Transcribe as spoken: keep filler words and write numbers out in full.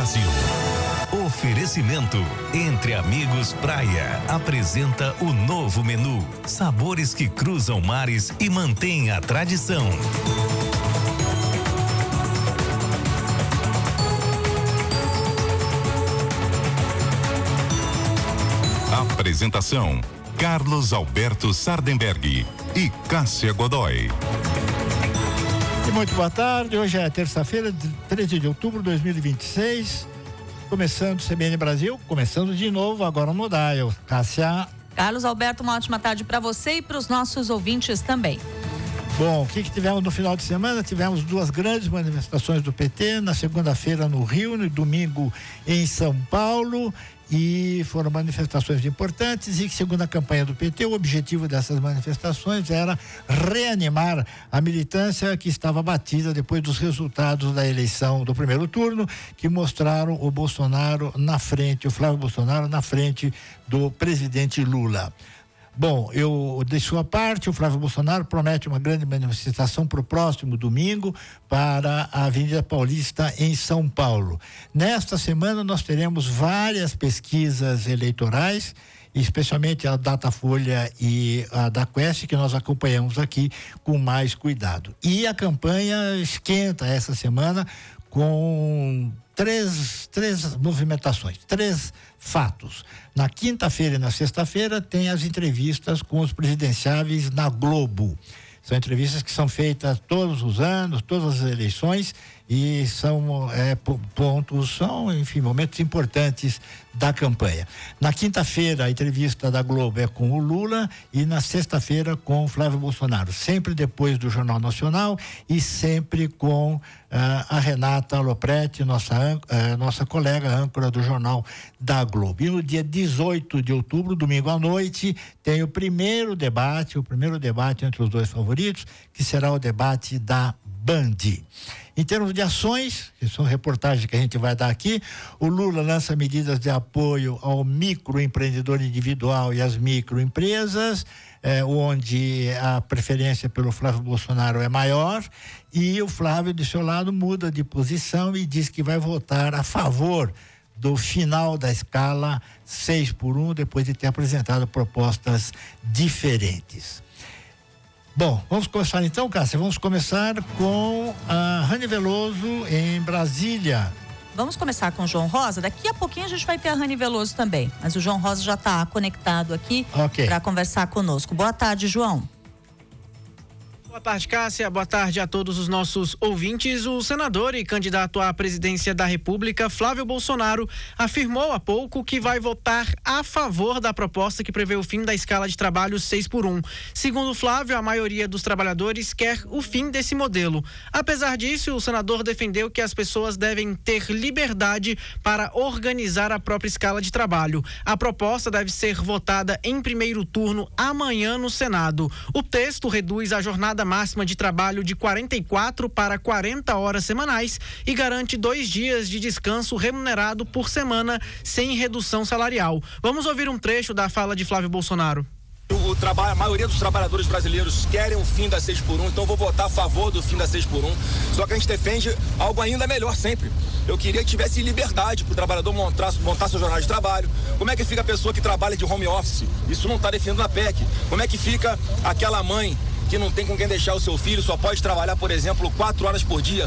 Brasil. Oferecimento Entre Amigos Praia apresenta o novo menu. Sabores que cruzam mares e mantêm a tradição. Apresentação Carlos Alberto Sardenberg e Cássia Godoy. E muito boa tarde, hoje é terça-feira, treze de outubro de dois mil e vinte e seis, começando o C B N Brasil, começando de novo agora no Dial. Cássia. Carlos Alberto, uma ótima tarde para você e para os nossos ouvintes também. Bom, o que, que tivemos no final de semana? Tivemos duas grandes manifestações do P T, na segunda-feira no Rio, no domingo em São Paulo, e foram manifestações importantes. E segundo a campanha do P T, o objetivo dessas manifestações era reanimar a militância que estava abatida depois dos resultados da eleição do primeiro turno, que mostraram o Bolsonaro na frente, o Flávio Bolsonaro na frente do presidente Lula. Bom, eu de sua parte, o Flávio Bolsonaro promete uma grande manifestação para o próximo domingo para a Avenida Paulista em São Paulo. Nesta semana nós teremos várias pesquisas eleitorais, especialmente a Datafolha e a da Quest, que nós acompanhamos aqui com mais cuidado. E a campanha esquenta essa semana com três, três movimentações, três fatos. Na quinta-feira e na sexta-feira tem as entrevistas com os presidenciáveis na Globo. São entrevistas que são feitas todos os anos, todas as eleições, e são é, pontos, são, enfim, momentos importantes da campanha. Na quinta-feira, a entrevista da Globo é com o Lula e na sexta-feira com o Flávio Bolsonaro, sempre depois do Jornal Nacional e sempre com uh, a Renata Lopretti, nossa, uh, nossa colega âncora do Jornal da Globo. E no dia dezoito de outubro, domingo à noite, tem o primeiro debate, o primeiro debate entre os dois favoritos, que será o debate da Band. Em termos de ações, que são reportagens que a gente vai dar aqui, o Lula lança medidas de apoio ao microempreendedor individual e às microempresas, eh, onde a preferência pelo Flávio Bolsonaro é maior, e o Flávio, de seu lado, muda de posição e diz que vai votar a favor do final da escala seis por um, depois de ter apresentado propostas diferentes. Bom, vamos começar então, Cássia, vamos começar com a Rani Veloso em Brasília. Vamos começar com o João Rosa, daqui a pouquinho a gente vai ter a Rani Veloso também, mas o João Rosa já está conectado aqui okay. para conversar conosco. Boa tarde, João. Boa tarde, Cássia. Boa tarde a todos os nossos ouvintes. O senador e candidato à presidência da República, Flávio Bolsonaro, afirmou há pouco que vai votar a favor da proposta que prevê o fim da escala de trabalho seis por um. Segundo Flávio, a maioria dos trabalhadores quer o fim desse modelo. Apesar disso, o senador defendeu que as pessoas devem ter liberdade para organizar a própria escala de trabalho. A proposta deve ser votada em primeiro turno amanhã no Senado. O texto reduz a jornada máxima de trabalho de quarenta e quatro para quarenta horas semanais e garante dois dias de descanso remunerado por semana sem redução salarial. Vamos ouvir um trecho da fala de Flávio Bolsonaro. O trabalho, a maioria dos trabalhadores brasileiros querem o fim da seis por um, então vou votar a favor do fim da seis por um. Só que a gente defende algo ainda melhor sempre. Eu queria que tivesse liberdade para o trabalhador montar, montar seu jornal de trabalho. Como é que fica a pessoa que trabalha de home office? Isso não está definido na P E C. Como é que fica aquela mãe que não tem com quem deixar o seu filho, só pode trabalhar, por exemplo, quatro horas por dia,